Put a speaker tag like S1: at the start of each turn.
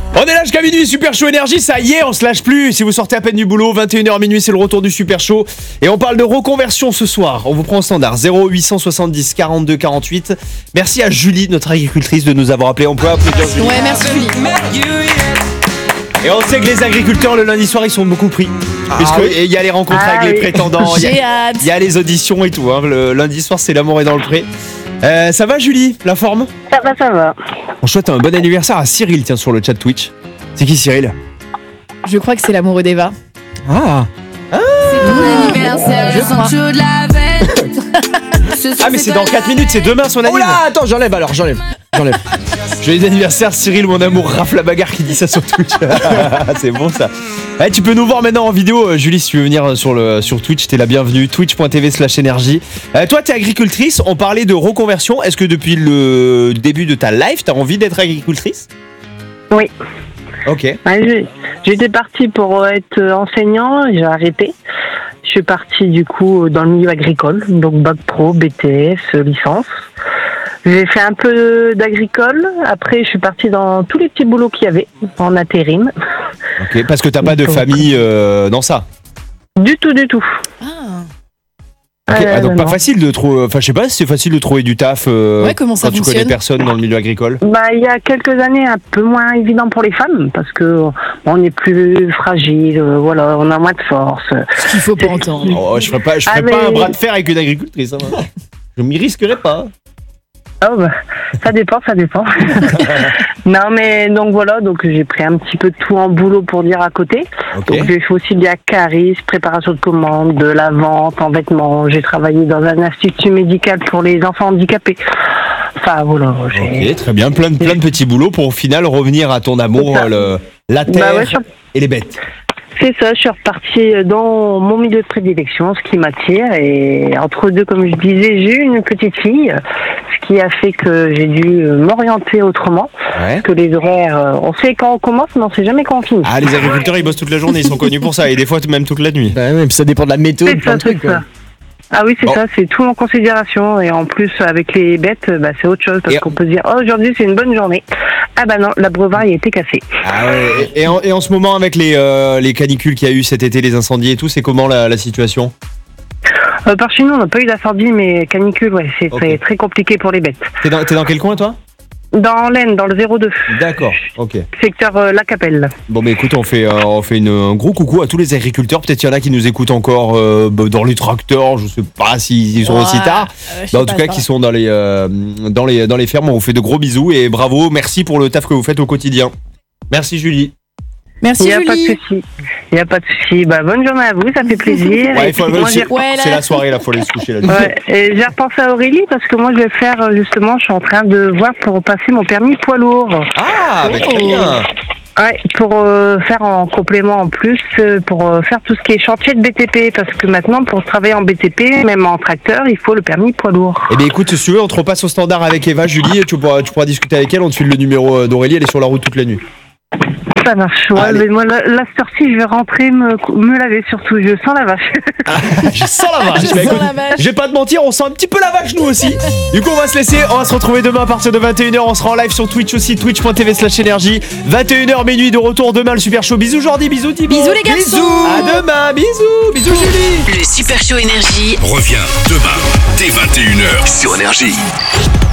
S1: On est là jusqu'à minuit, Super Show Énergie, ça y est, on se lâche plus. Si vous sortez à peine du boulot, 21h minuit, c'est le retour du Super Show. Et on parle de reconversion ce soir. On vous prend au standard 0870 42 48. Merci à Julie, notre agricultrice, de nous avoir appelé. On peut applaudir Julie.
S2: Ouais, merci Julie.
S1: Et on sait que les agriculteurs le lundi soir ils sont beaucoup pris. Puisqu'il y a les rencontres avec les prétendants, il y a les auditions et tout. Hein. Le lundi soir c'est l'amour est dans le pré. Ça va Julie, la forme ?
S3: Ça va.
S1: On souhaite un bon anniversaire à Cyril, tiens, sur le chat Twitch. C'est qui Cyril ?
S2: Je crois que c'est l'amoureux d'Eva.
S1: Ah.
S4: C'est mon anniversaire, je sens chaud de la veille.
S1: Ah mais c'est dans 4 minutes, c'est demain son anniversaire.
S5: Oh là, attends, j'enlève.
S1: Joyeux anniversaire Cyril, mon amour, Raph la bagarre qui dit ça sur Twitch. C'est bon ça. Tu peux nous voir maintenant en vidéo, Julie, si tu veux venir sur Twitch, t'es la bienvenue, twitch.tv/énergie. Toi t'es agricultrice, on parlait de reconversion, est-ce que depuis le début de ta life, t'as envie d'être agricultrice ?
S3: Oui.
S1: Ok.
S3: J'étais partie pour être enseignant, j'ai arrêté. Je suis partie du coup dans le milieu agricole, donc bac pro, BTS, licence. J'ai fait un peu d'agricole, après je suis partie dans tous les petits boulots qu'il y avait, en intérim.
S1: Ok, parce que t'as pas de famille dans ça ?
S3: Du tout.
S1: Okay, donc pas
S3: non.
S1: facile de trouver, enfin je sais pas si c'est facile de trouver du taf
S2: comment ça
S1: quand tu
S2: fonctionne
S1: connais personne dans le milieu agricole.
S3: Il y a quelques années un peu moins évident pour les femmes, parce que on est plus fragile, voilà, on a moins de force.
S2: Ce qu'il faut pas entendre.
S1: Oh, je ferais pas un bras de fer avec une agricultrice. Hein. Je m'y risquerais pas.
S3: Oh ça dépend. Non mais donc voilà, donc j'ai pris un petit peu de tout en boulot pour dire à côté.
S1: Okay.
S3: Donc j'ai fait aussi de la cariste, préparation de commandes, de la vente en vêtements. J'ai travaillé dans un institut médical pour les enfants handicapés. Enfin voilà.
S1: Ok, très bien, plein de petits boulots pour au final revenir à ton amour, la terre et les bêtes.
S3: C'est ça, je suis repartie dans mon milieu de prédilection, ce qui m'attire. Et entre deux, comme je disais, j'ai eu une petite fille, ce qui a fait que j'ai dû m'orienter autrement.
S1: Ouais.
S3: Que les horaires, on sait quand on commence, mais on sait jamais quand on finit.
S1: Ah, les agriculteurs, ils bossent toute la journée, ils sont connus pour ça, et des fois même toute la nuit.
S5: Bah ouais, puis ça dépend de la météo, de
S3: C'est
S5: plein
S3: ça,
S5: de trucs.
S3: c'est ça.
S5: Quoi.
S3: Ah oui, c'est ça, c'est tout en considération. Et en plus, avec les bêtes, c'est autre chose. Parce qu'on peut se dire, aujourd'hui, c'est une bonne journée. Ah bah non, l'abreuvoir, il a été cassé.
S1: Ah ouais. Et en ce moment, avec les canicules qu'il y a eu cet été, les incendies et tout, c'est comment la situation ?
S3: Par chez nous, on n'a pas eu d'incendie, mais canicule, ouais, c'est très compliqué pour les bêtes.
S1: T'es dans quel coin, toi ?
S3: Dans l'Aisne, dans le 02.
S1: D'accord, ok.
S3: Secteur La Capelle.
S1: Bon, bah écoute, on fait un gros coucou à tous les agriculteurs. Peut-être qu'il y en a qui nous écoutent encore dans les tracteurs, je sais pas s'ils sont aussi tard. En tout cas, qui sont dans les fermes. On vous fait de gros bisous et bravo, merci pour le taf que vous faites au quotidien. Merci Julie.
S2: Merci Julie.
S3: Il n'y a pas de souci. Bonne journée à vous, ça fait plaisir.
S1: Ouais, c'est la soirée, là, faut aller se coucher là-dessus.
S3: Ouais, et j'ai repensé à Aurélie parce que moi je vais faire justement, je suis en train de voir pour passer mon permis poids lourd.
S1: Ah, très bien.
S3: Ouais, pour faire en complément en plus, pour faire tout ce qui est chantier de BTP, parce que maintenant pour travailler en BTP, même en tracteur, il faut le permis poids lourd.
S1: Eh bien écoute, si tu veux, on te repasse au standard avec Eva, Julie, tu pourras discuter avec elle, on te file le numéro d'Aurélie, elle est sur la route toute la nuit.
S3: Ça marche, ouais, mais moi, la cette-ci, je vais rentrer me laver surtout, je sens la vache.
S1: Je sens la vache. Je vais pas te mentir, on sent un petit peu la vache nous aussi. Du coup, on va se laisser, on va se retrouver demain à partir de 21h, on sera en live sur Twitch aussi, twitch.tv/énergie. 21h minuit de retour demain, le Super Show. Bisous Jordi, bisous Thibaut.
S2: Bisous les garçons.
S1: À demain, bisous Julie.
S6: Le Super Show Énergie
S7: revient demain dès 21h sur Énergie.